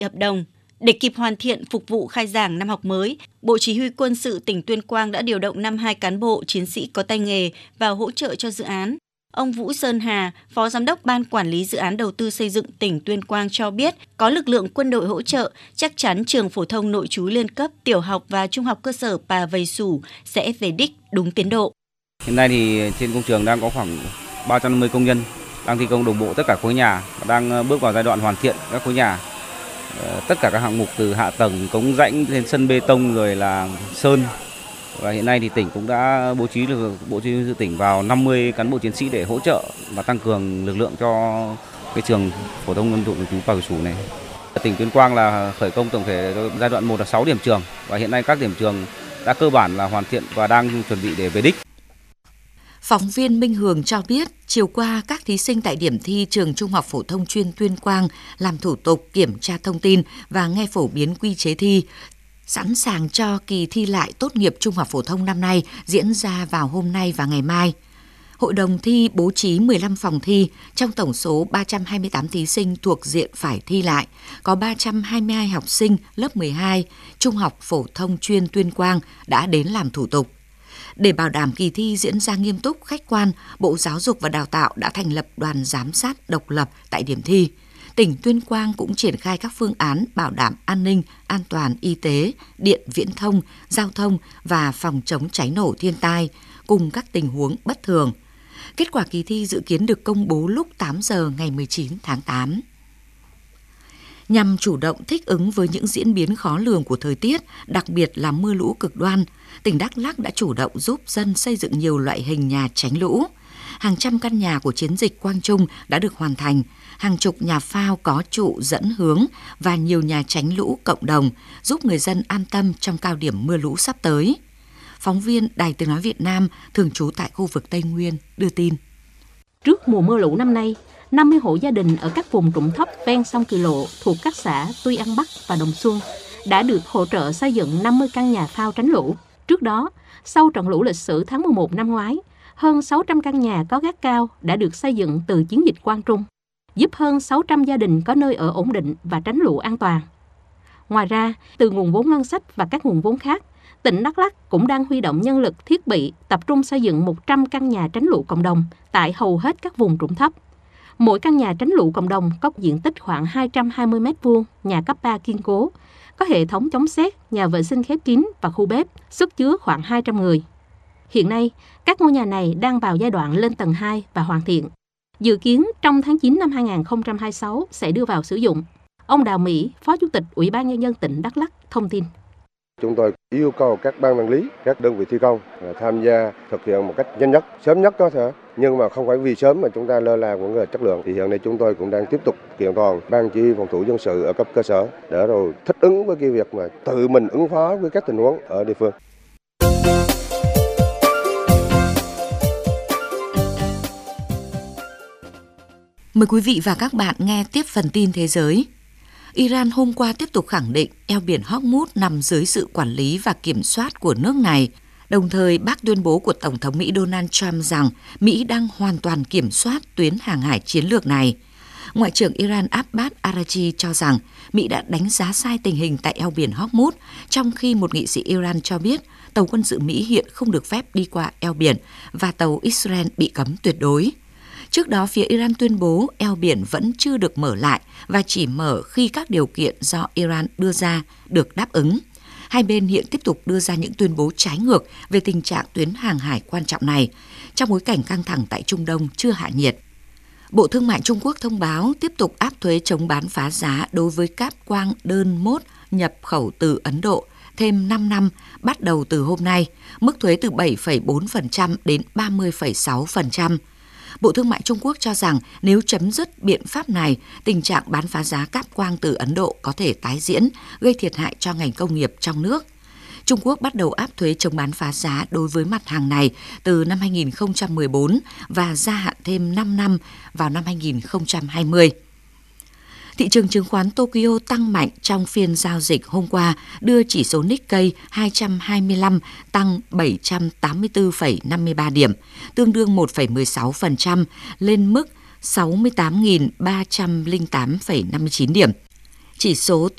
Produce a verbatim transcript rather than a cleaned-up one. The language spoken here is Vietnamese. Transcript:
hợp đồng. Để kịp hoàn thiện phục vụ khai giảng năm học mới, Bộ Chỉ huy Quân sự tỉnh Tuyên Quang đã điều động năm mươi hai cán bộ, chiến sĩ có tay nghề vào hỗ trợ cho dự án. Ông Vũ Sơn Hà, Phó Giám đốc Ban Quản lý Dự án Đầu tư xây dựng tỉnh Tuyên Quang cho biết, có lực lượng quân đội hỗ trợ, chắc chắn trường phổ thông nội trú liên cấp, tiểu học và trung học cơ sở Pà Vầy Sủ sẽ về đích đúng tiến độ. Hiện nay thì trên công trường đang có khoảng ba trăm năm mươi công nhân đang thi công đồng bộ tất cả khối nhà, đang bước vào giai đoạn hoàn thiện các khối nhà. Tất cả các hạng mục từ hạ tầng, cống rãnh đến sân bê tông rồi là sơn. Và hiện nay thì tỉnh cũng đã bố trí lực Bộ Chỉ huy tỉnh vào năm mươi cán bộ chiến sĩ để hỗ trợ và tăng cường lực lượng cho cái trường phổ thông dân dụng nội trú Pà Vầy Sủ này. Tỉnh Tuyên Quang là khởi công tổng thể giai đoạn một là sáu điểm trường và hiện nay các điểm trường đã cơ bản là hoàn thiện và đang chuẩn bị để về đích. Phóng viên Minh Hường cho biết, chiều qua các thí sinh tại điểm thi trường Trung học phổ thông chuyên Tuyên Quang làm thủ tục kiểm tra thông tin và nghe phổ biến quy chế thi, sẵn sàng cho kỳ thi lại tốt nghiệp Trung học phổ thông năm nay diễn ra vào hôm nay và ngày mai. Hội đồng thi bố trí mười lăm phòng thi, trong tổng số ba trăm hai mươi tám thí sinh thuộc diện phải thi lại, có ba trăm hai mươi hai học sinh lớp mười hai, Trung học phổ thông chuyên Tuyên Quang đã đến làm thủ tục. Để bảo đảm kỳ thi diễn ra nghiêm túc, khách quan, Bộ Giáo dục và Đào tạo đã thành lập đoàn giám sát độc lập tại điểm thi. Tỉnh Tuyên Quang cũng triển khai các phương án bảo đảm an ninh, an toàn y tế, điện viễn thông, giao thông và phòng chống cháy nổ thiên tai, cùng các tình huống bất thường. Kết quả kỳ thi dự kiến được công bố lúc tám giờ ngày mười chín tháng tám. Nhằm chủ động thích ứng với những diễn biến khó lường của thời tiết, đặc biệt là mưa lũ cực đoan, tỉnh Đắk Lắk đã chủ động giúp dân xây dựng nhiều loại hình nhà tránh lũ. Hàng trăm căn nhà của chiến dịch Quang Trung đã được hoàn thành, hàng chục nhà phao có trụ dẫn hướng và nhiều nhà tránh lũ cộng đồng giúp người dân an tâm trong cao điểm mưa lũ sắp tới. Phóng viên Đài Tiếng nói Việt Nam thường trú tại khu vực Tây Nguyên đưa tin. Trước mùa mưa lũ năm nay, năm mươi hộ gia đình ở các vùng trũng thấp ven sông Kỳ Lộ thuộc các xã Tuy An Bắc và Đồng Xuân đã được hỗ trợ xây dựng năm mươi căn nhà phao tránh lũ. Trước đó, sau trận lũ lịch sử tháng mười một năm ngoái, hơn sáu trăm căn nhà có gác cao đã được xây dựng từ chiến dịch Quang Trung, giúp hơn sáu trăm gia đình có nơi ở ổn định và tránh lũ an toàn. Ngoài ra, từ nguồn vốn ngân sách và các nguồn vốn khác, tỉnh Đắk Lắk cũng đang huy động nhân lực, thiết bị, tập trung xây dựng một trăm căn nhà tránh lũ cộng đồng tại hầu hết các vùng trũng thấp. Mỗi căn nhà tránh lũ cộng đồng có diện tích khoảng hai trăm hai mươi mét vuông, nhà cấp ba kiên cố, có hệ thống chống sét, nhà vệ sinh khép kín và khu bếp, sức chứa khoảng hai trăm người. Hiện nay, các ngôi nhà này đang vào giai đoạn lên tầng hai và hoàn thiện. Dự kiến trong tháng chín năm hai nghìn không trăm hai mươi sáu sẽ đưa vào sử dụng. Ông Đào Mỹ, Phó Chủ tịch Ủy ban Nhân dân tỉnh Đắk Lắk thông tin. Chúng tôi yêu cầu các ban quản lý, các đơn vị thi công tham gia thực hiện một cách nhanh nhất, sớm nhất có thể. Nhưng mà không phải vì sớm mà chúng ta lơ là vấn đề chất lượng. Thì hiện nay chúng tôi cũng đang tiếp tục kiện toàn ban chỉ huy phòng thủ dân sự ở cấp cơ sở để rồi thích ứng với cái việc mà tự mình ứng phó với các tình huống ở địa phương. Mời quý vị và các bạn nghe tiếp phần tin thế giới. Iran hôm qua tiếp tục khẳng định eo biển Hormuz nằm dưới sự quản lý và kiểm soát của nước này, đồng thời bác tuyên bố của Tổng thống Mỹ Donald Trump rằng Mỹ đang hoàn toàn kiểm soát tuyến hàng hải chiến lược này. Ngoại trưởng Iran Abbas Araghchi cho rằng Mỹ đã đánh giá sai tình hình tại eo biển Hormuz, trong khi một nghị sĩ Iran cho biết tàu quân sự Mỹ hiện không được phép đi qua eo biển và tàu Israel bị cấm tuyệt đối. Trước đó, phía Iran tuyên bố eo biển vẫn chưa được mở lại và chỉ mở khi các điều kiện do Iran đưa ra được đáp ứng. Hai bên hiện tiếp tục đưa ra những tuyên bố trái ngược về tình trạng tuyến hàng hải quan trọng này, trong bối cảnh căng thẳng tại Trung Đông chưa hạ nhiệt. Bộ Thương mại Trung Quốc thông báo tiếp tục áp thuế chống bán phá giá đối với cáp quang đơn mốt nhập khẩu từ Ấn Độ thêm năm năm bắt đầu từ hôm nay, mức thuế từ bảy phẩy bốn phần trăm đến ba mươi phẩy sáu phần trăm. Bộ Thương mại Trung Quốc cho rằng nếu chấm dứt biện pháp này, tình trạng bán phá giá cáp quang từ Ấn Độ có thể tái diễn, gây thiệt hại cho ngành công nghiệp trong nước. Trung Quốc bắt đầu áp thuế chống bán phá giá đối với mặt hàng này từ năm hai nghìn không trăm mười bốn và gia hạn thêm năm năm vào năm hai nghìn không trăm hai mươi. Thị trường chứng khoán Tokyo tăng mạnh trong phiên giao dịch hôm qua, đưa chỉ số Nikkei hai trăm hai mươi lăm tăng bảy trăm tám mươi tư phẩy năm mươi ba điểm, tương đương một phẩy mười sáu phần trăm lên mức sáu mươi tám nghìn ba trăm lẻ tám phẩy năm mươi chín điểm. Chỉ số